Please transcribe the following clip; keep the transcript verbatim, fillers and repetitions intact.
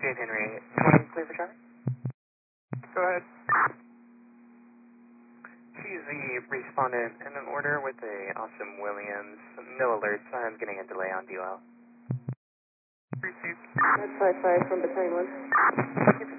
eight Henry, twenty, clear for traffic? Go ahead. She's the respondent in an order with a Austin Williams. No alerts. I'm getting a delay on D L. Received. That's five five from battalion one.